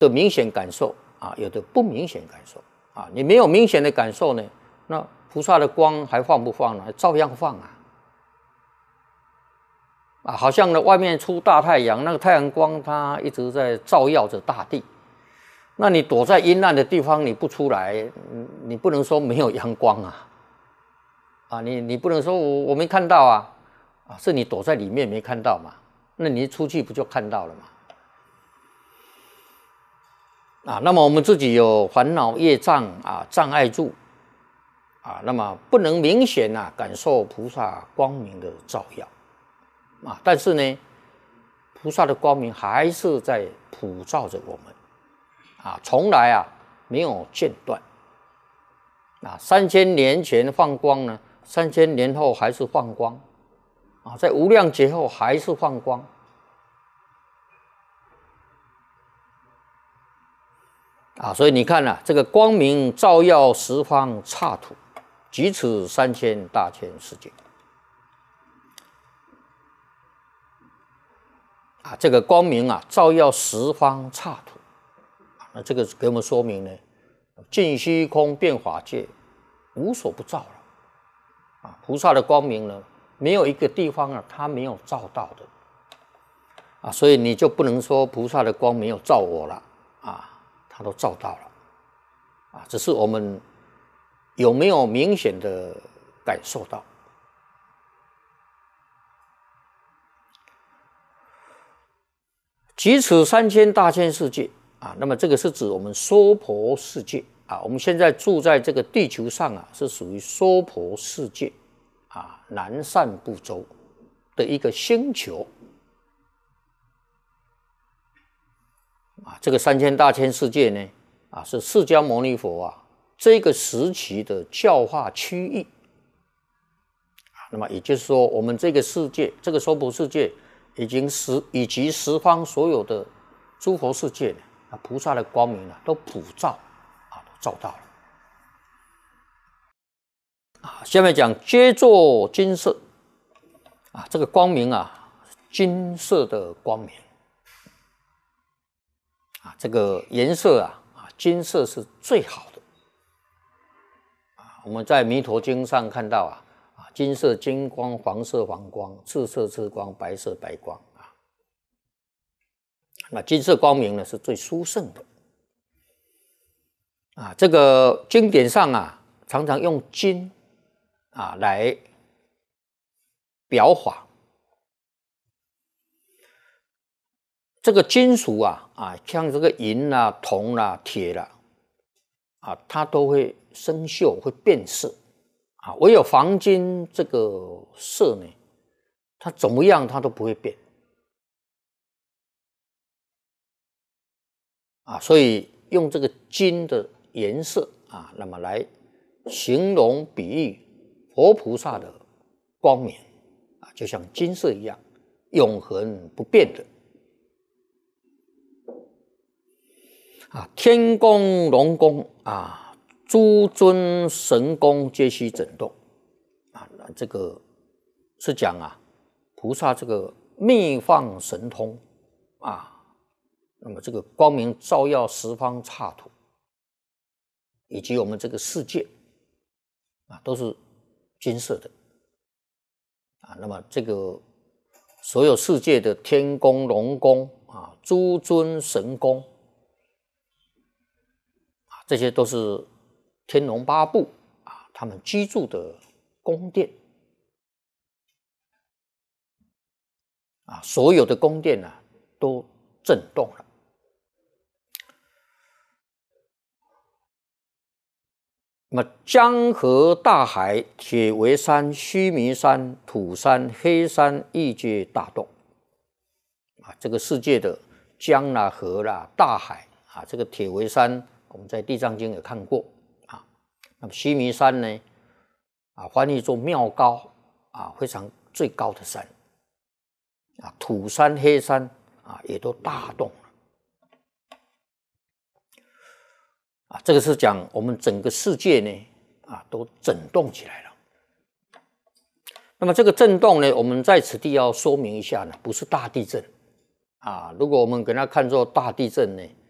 的明显感受啊，有的不明显感受啊。你没有明显的感受呢，那菩萨的光还放不放呢？照样放啊。啊，好像呢，外面出大太阳，那个太阳光它一直在照耀着大地。那你躲在阴暗的地方，你不出来，你不能说没有阳光啊。啊，你不能说我没看到啊，啊，是你躲在里面没看到嘛？那你一出去不就看到了嘛？啊，那么我们自己有烦恼业障啊，障碍住啊，那么不能明显啊感受菩萨光明的照耀。啊，但是呢，菩萨的光明还是在普照着我们，啊，从来啊没有间断。啊，3000年前放光呢，3000年后还是放光，啊，在无量劫后还是放光。啊，所以你看啊，这个光明照耀十方刹土，即此3000大千世界。啊，这个光明啊，照耀十方刹土，那这个给我们说明呢，尽虚空遍法界，无所不照了。啊，菩萨的光明呢，没有一个地方啊，他没有照到的。啊，所以你就不能说菩萨的光没有照我了，啊，他都照到了。啊，只是我们有没有明显的感受到？即此3000大千世界啊，那么这个是指我们娑婆世界啊。我们现在住在这个地球上啊，是属于娑婆世界啊，南赡部洲的一个星球啊。这个3000大千世界呢啊，是释迦牟尼佛啊这个时期的教化区域。那么也就是说，我们这个世界，这个娑婆世界。以及十方所有的诸佛世界啊，菩萨的光明啊，都普照啊，都照到了啊。下面讲皆作金色啊，这个光明啊，金色的光明啊，这个颜色啊，金色是最好的啊。我们在《弥陀经》上看到啊。金色金光，黄色黄光，赤色赤光，白色白光啊。那金色光明呢是最殊胜的啊。这个经典上啊，常常用金啊来表法。这个金属啊，像这个银啦、铜啦、铁啦啊，它都会生锈，会变色。啊，唯有黄金这个色呢，它怎么样它都不会变啊，所以用这个金的颜色啊，那么来形容比喻佛菩萨的光明啊，就像金色一样，永恒不变的啊。天宫龙宫啊。诸尊神功皆悉整动啊，这个是讲啊，菩萨这个密放神通啊，那么这个光明照耀十方刹土，以及我们这个世界啊，都是金色的啊。那么这个所有世界的天宫、龙宫啊，诸尊神功啊，这些都是。天龙八部啊，他们居住的宫殿啊，所有的宫殿啊都震动了。那么江河大海、铁围山、须弥山、土山、黑山亦皆大动啊。这个世界的江啦、河啦、大海啊，这个铁围山，我们在《地藏经》有看过。那么须弥山呢？啊，翻译作妙高啊，非常最高的山啊。土山、黑山啊，也都大动了啊。这个是讲我们整个世界呢啊，都震动起来了。那么这个震动呢，我们在此地要说明一下呢，不是大地震啊。如果我们给它看作大地震呢，